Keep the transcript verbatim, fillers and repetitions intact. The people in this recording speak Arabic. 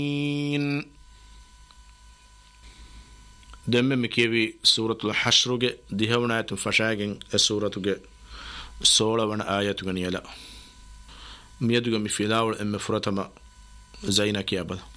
دم مكيبي سورة الحشر ديهونات فشاغن سورة سورة وانا آيات غنيلا ميدغ مفيلاول ام فرتما زينك يابل